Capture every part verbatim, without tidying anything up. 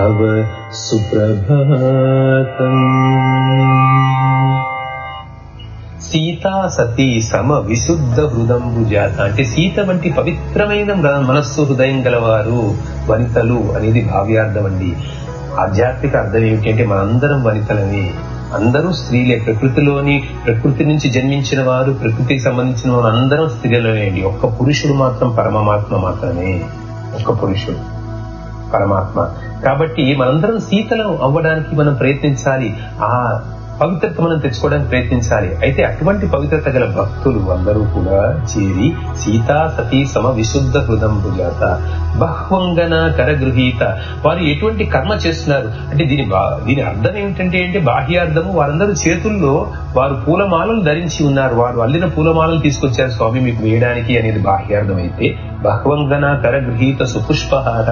తవ సుప్రభాతం. సీతా సతీ సమ విశుద్ధ హృదంబు జాత అంటే సీత వంటి పవిత్రమైన మనస్సు హృదయం గలవారు వనితలు అనేది భావ్యార్థం అండి. ఆధ్యాత్మిక అర్థం ఏమిటి అంటే మనందరం వనితలని, అందరూ స్త్రీలే. ప్రకృతిలోని ప్రకృతి నుంచి జన్మించిన వారు, ప్రకృతికి సంబంధించిన వారు అందరం స్త్రీలనే అండి. ఒక్క పురుషుడు మాత్రం పరమాత్మ మాత్రమే, ఒక్క పురుషుడు పరమాత్మ. కాబట్టి మనందరం సీతలు అవ్వడానికి మనం ప్రయత్నించాలి, ఆ పవిత్రత మనం తెచ్చుకోవడానికి ప్రయత్నించాలి. అయితే అటువంటి పవిత్రత గల భక్తులు అందరూ కూడా చేరి సీతా సతీ సమ విశుద్ధ హృదం భుజాత బహ్వంగన కరగృహీత, వారు ఎటువంటి కర్మ చేస్తున్నారు అంటే దీని దీని అర్థం ఏమిటంటే అంటే బాహ్యార్థము, వారందరూ చేతుల్లో వారు పూలమాలలు ధరించి ఉన్నారు, వారు అల్లిన పూలమాలలు తీసుకొచ్చారు స్వామి మీకు వేయడానికి అనేది బాహ్యార్థం. అయితే బహ్వంగన కరగృహీత సుపుష్పహార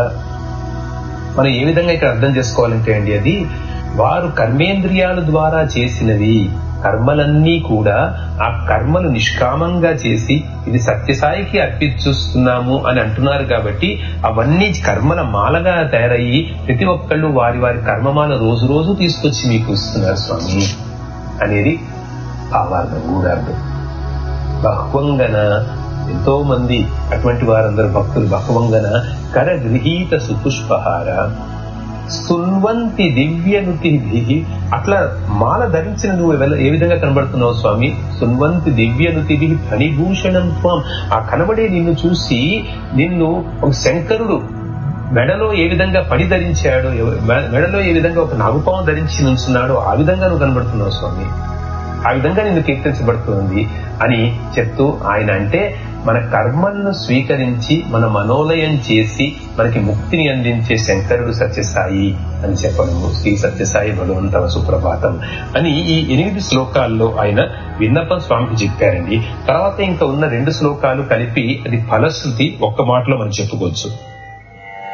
మనం ఏ విధంగా ఇక్కడ అర్థం చేసుకోవాలంటే అండి, అది వారు కర్మేంద్రియాల ద్వారా చేసినవి కర్మలన్నీ కూడా ఆ కర్మలు నిష్కామంగా చేసి ఇది సత్యసాయికి అర్పించుస్తున్నాము అని అంటున్నారు. కాబట్టి అవన్నీ కర్మల మాలగా తయారయ్యి ప్రతి ఒక్కళ్ళు వారి వారి కర్మమాల రోజు రోజు తీసుకొచ్చి మీకు ఇస్తున్నారు స్వామి అనేది భావార్థం, గూఢార్థం. బహ్వంగన ఎంతో మంది అటువంటి వారందరూ భక్తులు బహ్వంగన కరగృహీత సుపుష్పహార స్తున్వంతి దివ్యనుతి, అట్లా మాల ధరించిన నువ్వు ఏ విధంగా కనబడుతున్నావు స్వామి. సున్వంతి దివ్యనుతి ఫణిభూషణం త్వం, ఆ కనబడే నిన్ను చూసి నిన్ను ఒక శంకరుడు మెడలో ఏ విధంగా పని ధరించాడో, మెడలో ఏ విధంగా ఒక నాగుపాము ధరించి నుంచున్నాడో ఆ విధంగా నువ్వు కనబడుతున్నావు స్వామి, ఆ విధంగా నిన్ను కీర్తించబడుతుంది అని చెప్తూ ఆయన అంటే మన కర్మలను స్వీకరించి మన మనోలయం చేసి మనకి ముక్తిని అందించే శంకరుడు సత్యసాయి అని చెప్పడము. శ్రీ సత్యసాయి భగవంతవ సుప్రభాతం అని ఈ ఎనిమిది శ్లోకాల్లో ఆయన విన్నపం స్వామికి చెప్పారండి. తర్వాత ఇంకా ఉన్న రెండు శ్లోకాలు కలిపి అది ఫలశ్రుతి ఒక్క మాటలో మనం చెప్పుకోవచ్చు.